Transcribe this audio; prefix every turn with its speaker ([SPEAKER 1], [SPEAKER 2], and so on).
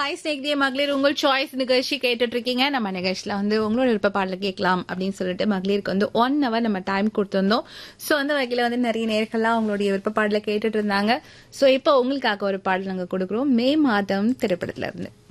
[SPEAKER 1] Hi ஸ்நேகிதிய மகளிர், உங்கள் choice நிகழ்ச்சி கேட்டுட்டு இருக்கீங்க. நம்ம நிகழ்ச்சியில வந்து உங்களோட விருப்ப பாடல கேட்கலாம் அப்படின்னு சொல்லிட்டு மகளிருக்கு வந்து 1 hour நம்ம டைம் கொடுத்திருந்தோம். சோ அந்த வகையில வந்து நிறைய நேர்கள்லாம் அவங்களுடைய விருப்ப பாடல கேட்டுட்டு இருந்தாங்க. சோ இப்போ உங்களுக்காக ஒரு பாடல் நாங்க கொடுக்குறோம், மே மாதம் திரைப்படத்துல இருந்து.